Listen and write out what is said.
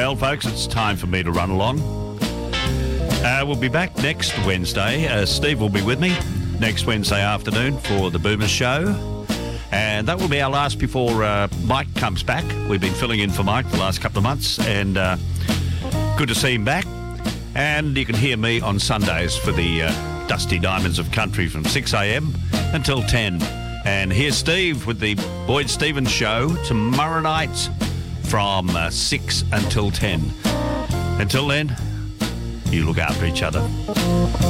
Well, folks, it's time for me to run along. We'll be back next Wednesday. Steve will be with me next Wednesday afternoon for the Boomers Show. And that will be our last before Mike comes back. We've been filling in for Mike the last couple of months, and good to see him back. And you can hear me on Sundays for the Dusty Diamonds of Country from 6 a.m. until 10. And here's Steve with the Boyd Stevens Show tomorrow night from 6 until 10. Until then, you look after each other.